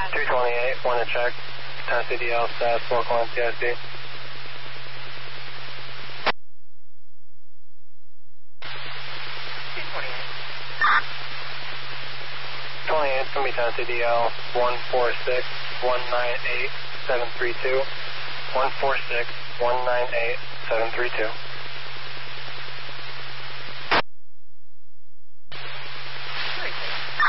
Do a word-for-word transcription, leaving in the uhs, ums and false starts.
three twenty-eight, want to check Tennessee D L status, local N T I C. twenty-eight, it's going to be Tennessee D L one four six one nine eight seven three two. one four six one nine eight seven three two.